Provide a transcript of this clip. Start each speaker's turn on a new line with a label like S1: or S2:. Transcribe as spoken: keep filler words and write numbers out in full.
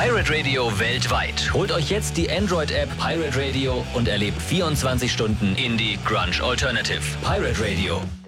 S1: Pirate Radio weltweit. Holt euch jetzt die Android-App Pirate Radio und erlebt vierundzwanzig Stunden Indie Grunge Alternative. Pirate Radio.